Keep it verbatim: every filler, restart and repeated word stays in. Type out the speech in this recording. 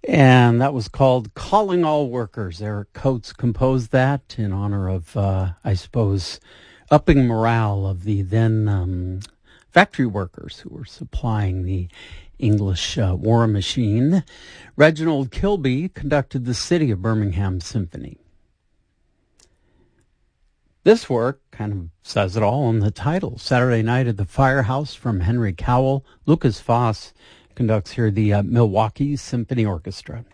And that was called Calling All Workers. Eric Coates composed that in honor of, uh, I suppose, upping morale of the then um, factory workers who were supplying the English uh, war machine. Reginald Kilby conducted the City of Birmingham Symphony. This work kind of says it all in the title. Saturday Night at the Firehouse from Henry Cowell. Lucas Foss conducts here the uh, Milwaukee Symphony Orchestra.